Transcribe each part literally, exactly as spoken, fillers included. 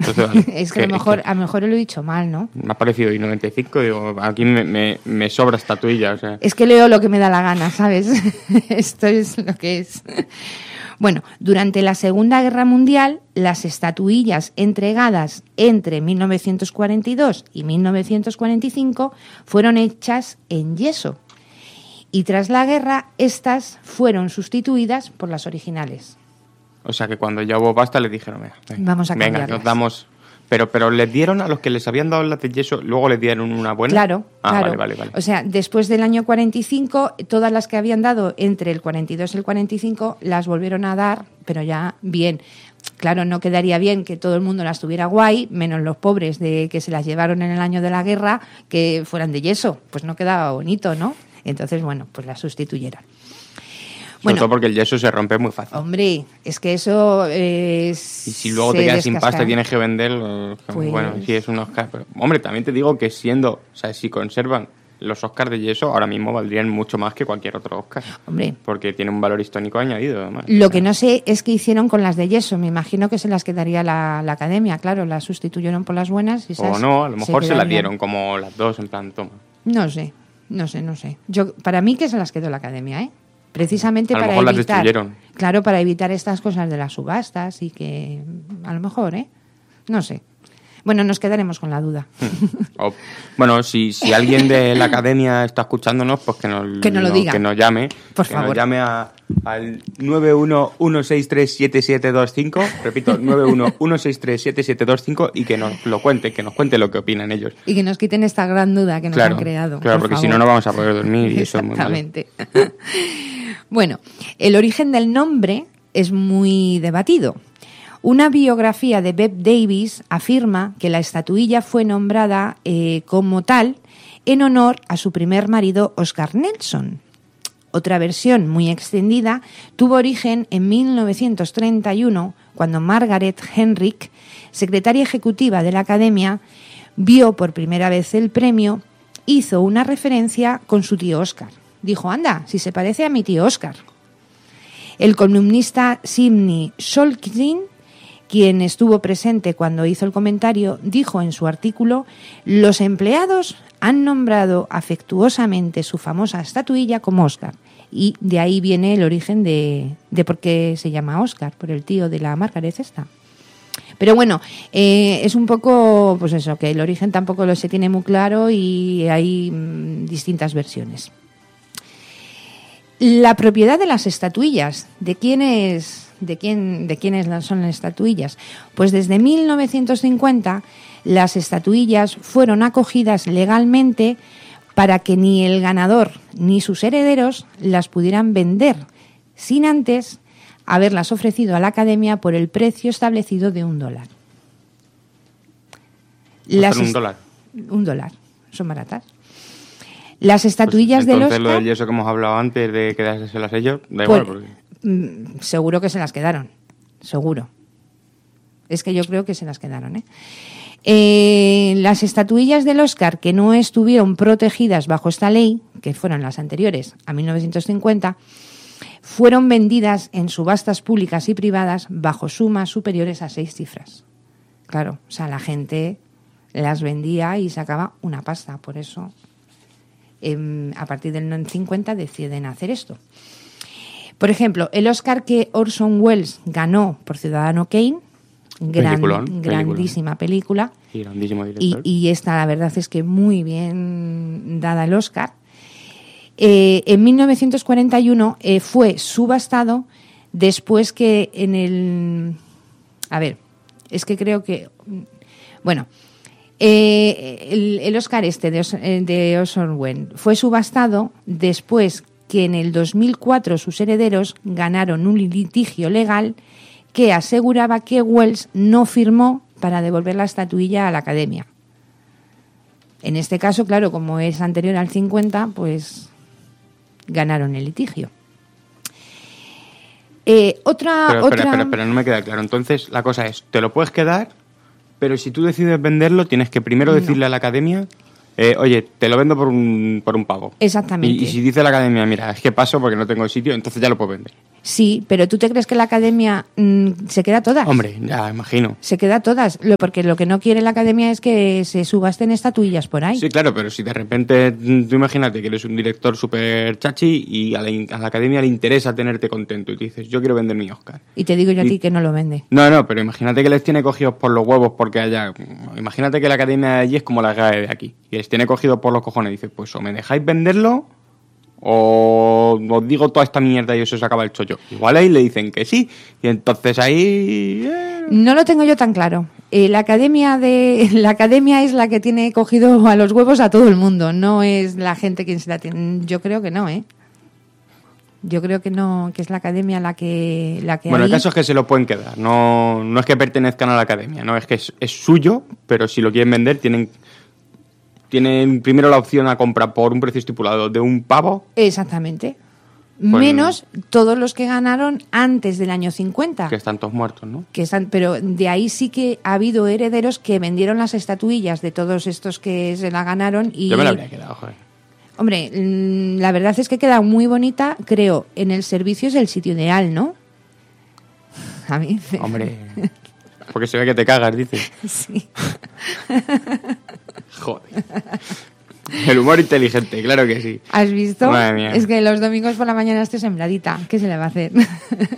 Entonces, vale. Es que, que a lo mejor, a lo mejor lo he dicho mal, ¿no? Me ha parecido y noventa y cinco, digo, aquí me, me, me sobra estatuilla, o sea. Es que leo lo que me da la gana, ¿sabes? Esto es lo que es. Bueno, durante la Segunda Guerra Mundial, las estatuillas entregadas entre mil novecientos cuarenta y dos y mil novecientos cuarenta y cinco fueron hechas en yeso. Y tras la guerra, estas fueron sustituidas por las originales. O sea que cuando ya hubo pasta les dijeron, venga, vamos a cambiarlas. Venga, nos damos... Pero, pero les dieron a los que les habían dado las de yeso, luego les dieron una buena. Claro, ah, claro. Vale, vale, vale. O sea, después del año cuarenta y cinco, todas las que habían dado entre el cuarenta y dos y el cuarenta y cinco las volvieron a dar, pero ya bien. Claro, no quedaría bien que todo el mundo las tuviera guay, menos los pobres de que se las llevaron en el año de la guerra, que fueran de yeso. Pues no quedaba bonito, ¿no? Entonces, bueno, pues las sustituyeron. Sobre Bueno, todo porque el yeso se rompe muy fácil. Hombre, es que eso es... Y si luego te quedas sin pasta y tienes que venderlo, pues... bueno, sí es un Oscar. Pero, hombre, también te digo que siendo, o sea, si conservan los Oscars de yeso, ahora mismo valdrían mucho más que cualquier otro Oscar. Hombre. Porque tiene un valor histórico añadido, además. Lo que no sé es qué hicieron con las de yeso. Me imagino que se las quedaría la, la academia, claro, las sustituyeron por las buenas. Y esas o no, a lo mejor se, se las dieron como las dos, en plan, toma. No sé, no sé, no sé. Yo, para mí que se las quedó la academia, ¿eh? Precisamente a lo para mejor evitar, las destruyeron. Claro, para evitar estas cosas de las subastas y que a lo mejor, ¿eh? No sé. Bueno, nos quedaremos con la duda. Oh, bueno, si, si alguien de la academia está escuchándonos, pues que nos, que nos lo no, diga. Que nos llame. Por que favor. nos llame a, al nueve uno uno seis tres siete siete dos cinco. Repito, nueve uno uno seis tres siete siete dos cinco y que nos lo cuente, que nos cuente lo que opinan ellos. Y que nos quiten esta gran duda que nos claro, han creado. Claro, por porque favor. si no, no vamos a poder dormir y eso es muy malo. Exactamente. Bueno, el origen del nombre es muy debatido. Una biografía de Bette Davis afirma que la estatuilla fue nombrada eh, como tal en honor a su primer marido Oscar Nelson. Otra versión muy extendida tuvo origen en mil novecientos treinta y uno, cuando Margaret Henrick, secretaria ejecutiva de la Academia, vio por primera vez el premio, hizo una referencia con su tío Oscar. Dijo, anda, si se parece a mi tío Oscar. El columnista Sidney Solkin, quien estuvo presente cuando hizo el comentario, dijo en su artículo: los empleados han nombrado afectuosamente su famosa estatuilla como Oscar. Y de ahí viene el origen de, de por qué se llama Oscar, por el tío de la Margaret esta. Pero bueno, eh, es un poco, pues eso, que el origen tampoco lo se tiene muy claro y hay mmm, distintas versiones. La propiedad de las estatuillas, ¿de quién es, de quién, de quiénes son las estatuillas? Pues desde mil novecientos cincuenta las estatuillas fueron acogidas legalmente para que ni el ganador ni sus herederos las pudieran vender, sin antes haberlas ofrecido a la Academia por el precio establecido de un dólar. Las un est- dólar. Un dólar, son baratas. Las estatuillas pues, del Oscar... Oscar... Lo de eso que hemos hablado antes de quedárselas ellos, da pues, igual. Porque... mm, seguro que se las quedaron, seguro. Es que yo creo que se las quedaron, ¿eh? Eh, las estatuillas del Oscar que no estuvieron protegidas bajo esta ley, que fueron las anteriores a mil novecientos cincuenta, fueron vendidas en subastas públicas y privadas bajo sumas superiores a seis cifras. Claro, o sea, la gente las vendía y sacaba una pasta, por eso... Eh, a partir del cincuenta deciden hacer esto. Por ejemplo, el Oscar que Orson Welles ganó por Ciudadano Kane, gran, Peliculón, grandísima película, y grandísimo y, director. y esta la verdad es que muy bien dada el Oscar. Eh, en mil novecientos cuarenta y uno eh, fue subastado después que en el... A ver, es que creo que... Bueno... Eh, el, el Oscar este de, Os, de Orson Welles fue subastado después que en el dos mil cuatro sus herederos ganaron un litigio legal que aseguraba que Welles no firmó para devolver la estatuilla a la Academia. En este caso, claro, como es anterior al cincuenta, pues ganaron el litigio. Eh, otra, pero, otra... Espera, espera, espera, no me queda claro. Entonces, la cosa es, te lo puedes quedar... Pero si tú decides venderlo, tienes que primero decirle no. a la Academia, eh, oye, te lo vendo por un, por un pago. Exactamente. Y, y si dice la Academia, mira, es que paso porque no tengo sitio, entonces ya lo puedo vender. Sí, pero ¿tú te crees que la Academia mmm, se queda todas? Hombre, ya imagino. Se queda todas, lo, porque lo que no quiere la Academia es que se subasten estatuillas por ahí. Sí, claro, pero si de repente, tú imagínate que eres un director súper chachi y a la, a la Academia le interesa tenerte contento y te dices, yo quiero vender mi Oscar. Y te digo yo y... a ti que no lo vende. No, no, pero imagínate que les tiene cogidos por los huevos porque haya... Imagínate que la Academia de allí es como la G A E de aquí y les tiene cogidos por los cojones y dices, pues o me dejáis venderlo... o os digo toda esta mierda y eso se acaba el chollo. Igual ahí le dicen que sí y entonces ahí... Eh... No lo tengo yo tan claro. Eh, la academia de la academia es la que tiene cogido a los huevos a todo el mundo, no es la gente quien se la tiene. Yo creo que no, ¿eh? Yo creo que no, que es la academia la que... la que bueno, ahí... el caso es que se lo pueden quedar. No, no es que pertenezcan a la academia, no es que es, es suyo, pero si lo quieren vender tienen... Tienen primero la opción a comprar por un precio estipulado de un pavo. Exactamente. Pues, menos todos los que ganaron antes del año cincuenta. Que están todos muertos, ¿no? Que están, pero de ahí sí que ha habido herederos que vendieron las estatuillas de todos estos que se la ganaron. Y, yo me la habría quedado, joder. Hombre, la verdad es que queda muy bonita, creo. En el servicio es el sitio ideal, ¿no? A mí... Hombre... Porque se ve que te cagas, dices. Sí. Joder. El humor inteligente, claro que sí. ¿Has visto? Madre mía. Es que los domingos por la mañana estoy sembradita. ¿Qué se le va a hacer? En,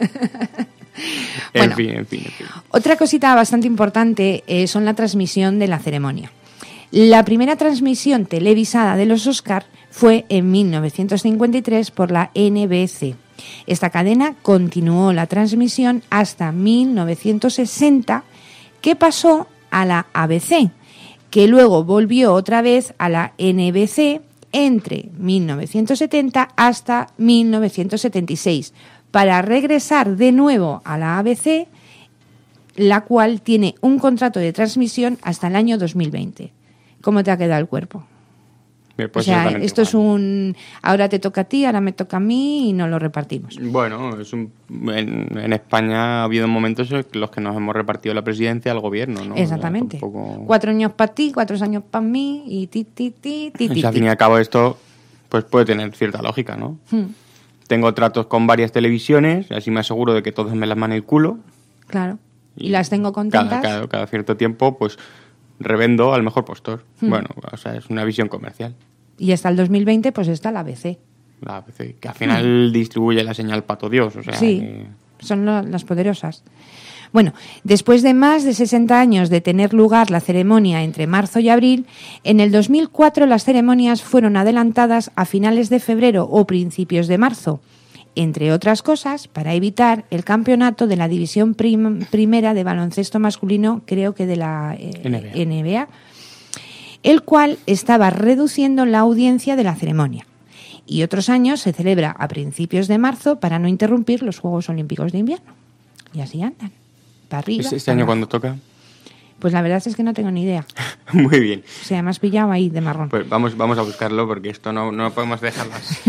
bueno, fin, en fin, en fin. Otra cosita bastante importante eh, son la transmisión de la ceremonia. La primera transmisión televisada de los Oscar fue en mil novecientos cincuenta y tres por la N B C. Esta cadena continuó la transmisión hasta mil novecientos sesenta, que pasó a la A B C, que luego volvió otra vez a la N B C entre mil novecientos setenta hasta mil novecientos setenta y seis, para regresar de nuevo a la A B C, la cual tiene un contrato de transmisión hasta el año dos mil veinte. ¿Cómo te ha quedado el cuerpo? Pues o sea, esto igual. Es un... Ahora te toca a ti, ahora me toca a mí y nos lo repartimos. Bueno, es un, en, en España ha habido momentos en los que nos hemos repartido la presidencia al gobierno, ¿no? Exactamente. O sea, tampoco... Cuatro años para ti, cuatro años para mí y ti, ti, ti, ti, ti. O sea, al fin y al cabo esto pues puede tener cierta lógica, ¿no? Hmm. Tengo tratos con varias televisiones, así me aseguro de que todas me las mandan el culo. Claro. Y, y las tengo contentas. Cada, cada, cada cierto tiempo, pues revendo al mejor postor. Hmm. Bueno, o sea, es una visión comercial. Y hasta el dos mil veinte, pues está la A B C. La A B C, que al final mm. distribuye la señal Pato Dios. O sea, sí, que... son lo, las poderosas. Bueno, después de más de sesenta años de tener lugar la ceremonia entre marzo y abril, en el dos mil cuatro las ceremonias fueron adelantadas a finales de febrero o principios de marzo, entre otras cosas, para evitar el campeonato de la división prim- primera de baloncesto masculino, creo que de la eh, N B A. N B A, el cual estaba reduciendo la audiencia de la ceremonia. Y otros años se celebra a principios de marzo para no interrumpir los Juegos Olímpicos de Invierno. Y así andan, para arriba. ¿Este, este año cuándo toca? Pues la verdad es que no tengo ni idea. Muy bien. O sea, me has pillado ahí de marrón. Pues vamos, vamos a buscarlo porque esto no, no podemos dejarlo así.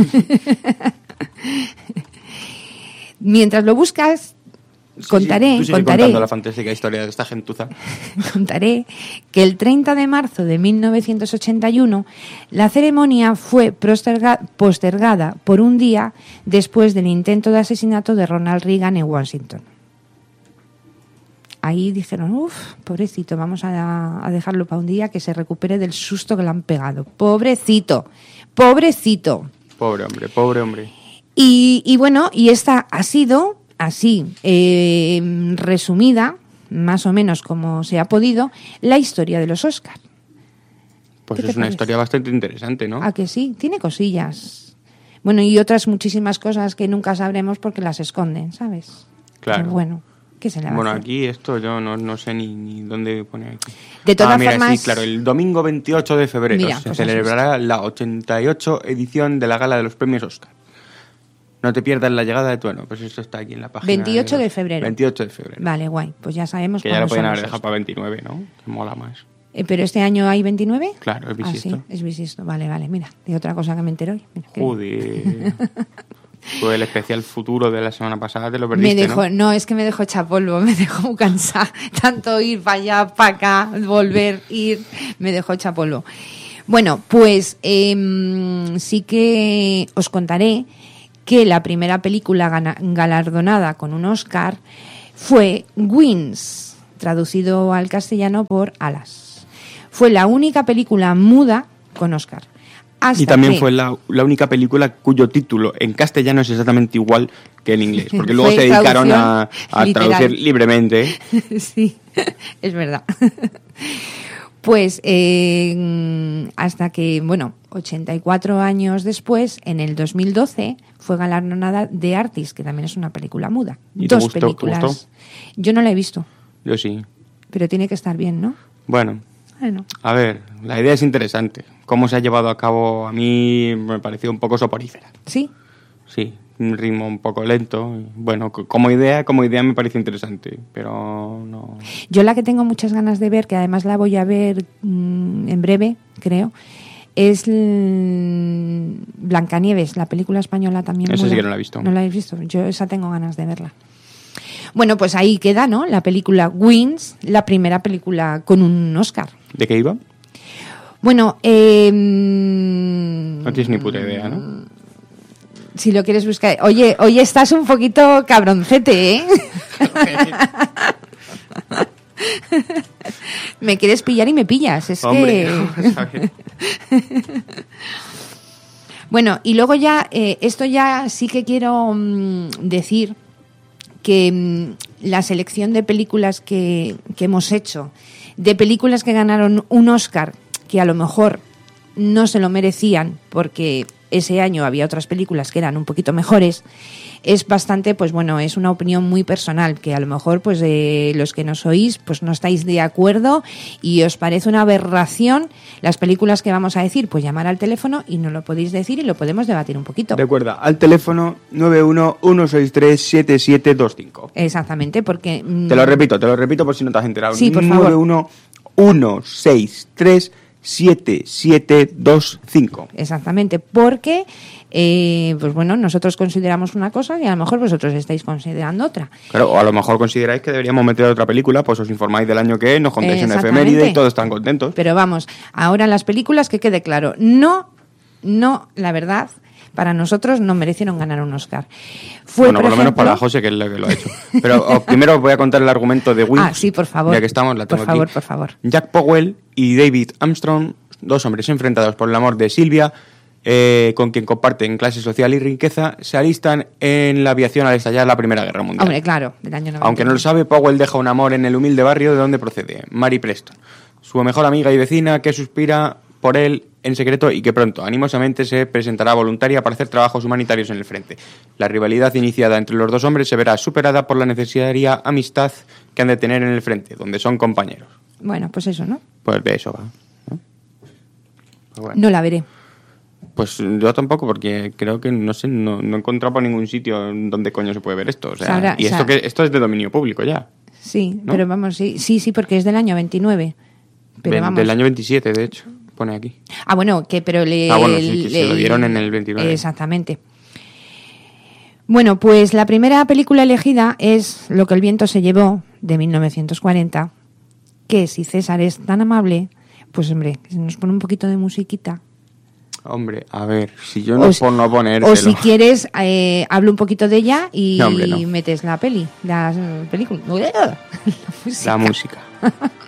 Mientras lo buscas... Sí, contaré, sí. Tú sigue contaré, contando la fantástica historia de esta gentuza. Contaré que el treinta de marzo de mil novecientos ochenta y uno la ceremonia fue posterga, postergada por un día después del intento de asesinato de Ronald Reagan en Washington. Ahí dijeron, uff, pobrecito, vamos a, a dejarlo para un día que se recupere del susto que le han pegado. Pobrecito, pobrecito. Pobre hombre, pobre hombre. Y, y bueno, y esta ha sido... así, eh, resumida, más o menos como se ha podido, la historia de los Oscar. Pues es una parece? historia bastante interesante, ¿no? ¿A que sí? Tiene cosillas. Bueno, y otras muchísimas cosas que nunca sabremos porque las esconden, ¿sabes? Claro. Pero bueno, ¿qué se le va Bueno, a hacer? aquí esto yo no, no sé ni, ni dónde pone aquí. De todas ah, mira, formas... sí, claro, el domingo veintiocho de febrero mira, se pues celebrará la ochenta y ocho edición de la Gala de los Premios Oscar. No te pierdas la llegada de tu... Bueno, pues esto está aquí en la página. veintiocho de febrero. veintiocho de febrero. Vale, guay. Pues ya sabemos que ya lo pueden haber dejado para veintinueve, ¿no? Que mola más. Eh, ¿Pero este año hay veintinueve? Claro, es bisisto. Ah, sí, es bisisto. Vale, vale. Mira, de otra cosa que me entero hoy. Mira, Joder. Fue el especial futuro de la semana pasada, te lo perdiste, me dejó, ¿no? No, es que me dejó hecha polvo. Me dejó muy cansada. Tanto ir para allá, para acá, volver, ir. Me dejó hecha polvo. Bueno, pues eh, sí que os contaré que la primera película gana- galardonada con un Oscar fue Wings, traducido al castellano por Alas. Fue la única película muda con Oscar. Hasta y también que, fue la, la única película cuyo título en castellano es exactamente igual que en inglés, porque luego Fue se dedicaron a, a literal. traducir libremente. Sí, es verdad. Pues eh, hasta que, bueno, ochenta y cuatro años después, en el dos mil doce, fue galardonada The Artist, que también es una película muda. ¿Y te Dos gustó? ¿Te películas. gustó? Yo no la he visto, Yo sí. pero tiene que estar bien, ¿no? Bueno, Bueno, a ver, la idea es interesante. Cómo se ha llevado a cabo a mí me pareció un poco soporífera. sí. Sí, un ritmo un poco lento. Bueno, c- como idea, como idea me parece interesante, pero no... Yo la que tengo muchas ganas de ver, que además la voy a ver mmm, en breve, creo, es l- Blancanieves, la película española también. Esa muda. sí que no la he visto. No la he visto, yo esa tengo ganas de verla. Bueno, pues ahí queda, ¿no? La película Wings, la primera película con un Oscar. ¿De qué iba? Bueno, eh, mm, No tienes ni puta idea, ¿no? si lo quieres buscar. Oye, oye, estás un poquito cabroncete, ¿eh? Me quieres pillar y me pillas. Es Hombre, que... vamos a ver. Bueno, y luego ya, eh, esto ya sí que quiero mm, decir que mm, la selección de películas que, que hemos hecho, de películas que ganaron un Oscar, que a lo mejor no se lo merecían porque ese año había otras películas que eran un poquito mejores, es bastante, pues bueno, es una opinión muy personal, que a lo mejor pues eh, los que nos oís pues no estáis de acuerdo y os parece una aberración las películas que vamos a decir, pues llamar al teléfono y nos lo podéis decir y lo podemos debatir un poquito. Recuerda, al teléfono nueve uno uno seis tres siete siete dos cinco. Exactamente, porque... mm, Te lo repito, te lo repito por si no te has enterado. Sí, por favor. nueve uno uno seis tres siete siete dos cinco. Exactamente, porque eh, pues bueno, nosotros consideramos una cosa y a lo mejor vosotros estáis considerando otra. Claro, o a lo mejor consideráis que deberíamos meter otra película, pues os informáis del año que es, nos contáis una Exactamente. efeméride y todos están contentos. Pero vamos, ahora las películas, que quede claro, no, no, la verdad, para nosotros no merecieron ganar un Oscar. Fue, bueno, por, lo menos ejemplo- para José, que es la que lo ha hecho. Pero os- primero os voy a contar el argumento de Wings. Ah, sí, por favor. Ya que estamos, la tengo Por favor, aquí. por favor. Jack Powell y David Armstrong, dos hombres enfrentados por el amor de Sylvia, eh, con quien comparten clase social y riqueza, se alistan en la aviación al estallar la Primera Guerra Mundial. Hombre, claro, del año noventa. Aunque no lo sabe, Powell deja un amor en el humilde barrio de donde procede, Mary Preston, su mejor amiga y vecina que suspira por él en secreto y que pronto, animosamente, se presentará voluntaria para hacer trabajos humanitarios en el frente. La rivalidad iniciada entre los dos hombres se verá superada por la necesaria amistad que han de tener en el frente, donde son compañeros. Bueno, pues eso, ¿no? Pues de eso va. ¿no? Pues bueno. No la veré. Pues yo tampoco, porque creo que, no sé, no, no he encontrado por ningún sitio donde coño se puede ver esto. O sea, Sabrá- y esto, sa- que, esto es de dominio público ya. Sí, ¿No? pero vamos, sí, sí, sí, porque es del año veintinueve. Pero Ven- vamos. Del año veintisiete, de hecho, pone aquí. Ah, bueno, que pero le... Ah, bueno, sí, que se le- lo dieron en el veintinueve. Exactamente. Bueno, pues la primera película elegida es Lo que el viento se llevó, de mil novecientos cuarenta, que si César es tan amable, pues hombre, que se nos pone un poquito de musiquita. Hombre, a ver, si yo no O si- por no poner. O si quieres, eh, hablo un poquito de ella y No, hombre, no. metes la peli, la película. La música.